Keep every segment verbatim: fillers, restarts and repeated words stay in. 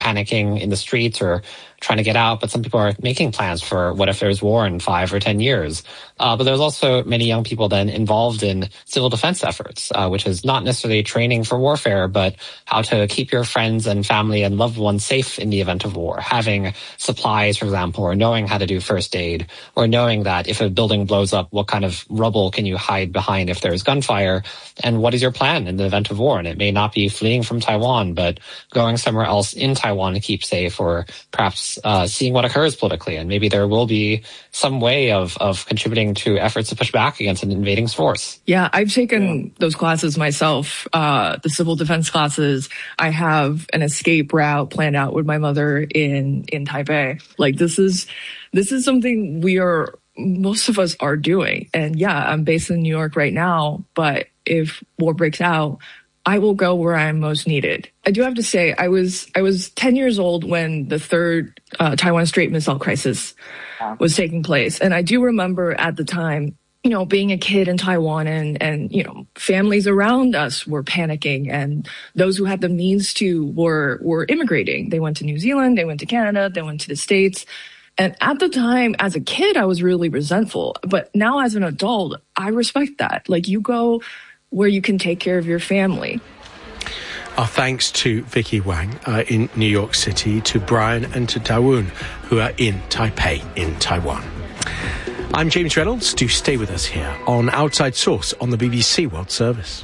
panicking in the streets or trying to get out, but some people are making plans for what if there's war in five or ten years. Uh, but there's also many young people then involved in civil defense efforts, uh, which is not necessarily training for warfare, but how to keep your friends and family and loved ones safe in the event of war. Having supplies, for example, or knowing how to do first aid, or knowing that if a building blows up, what kind of rubble can you hide behind if there's gunfire, and what is your plan in the event of war? And it may not be fleeing from Taiwan, but going somewhere else in Taiwan to keep safe, or perhaps uh, seeing what occurs politically. And maybe there will be some way of, of contributing to efforts to push back against an invading force. Yeah, I've taken those classes myself, uh, the civil defense classes. I have an escape route planned out with my mother in, in Taipei. Like, this is, this is something we are, most of us are doing. And yeah, I'm based in New York right now, but if war breaks out, I will go where I'm most needed. I do have to say, I was I was ten years old when the third uh, Taiwan Strait missile crisis was taking place. And I do remember at the time, you know, being a kid in Taiwan and, and, you know, families around us were panicking, and those who had the means to were, were immigrating. They went to New Zealand, they went to Canada, they went to the States. And at the time, as a kid, I was really resentful. But now as an adult, I respect that. Like, you go where you can take care of your family. Our thanks to Vicky Wang uh, in New York City, to Brian and to Dawoon, who are in Taipei in Taiwan. I'm James Reynolds. Do stay with us here on Outside Source on the B B C World Service.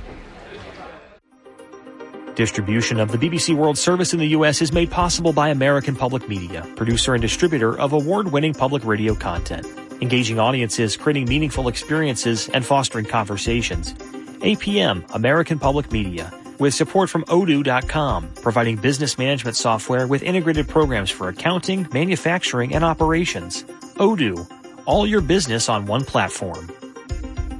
Distribution of the B B C World Service in the U S is made possible by American Public Media, producer and distributor of award-winning public radio content, engaging audiences, creating meaningful experiences, and fostering conversations. A P M, American Public Media, with support from Odoo dot com, providing business management software with integrated programs for accounting, manufacturing, and operations. Odoo, all your business on one platform.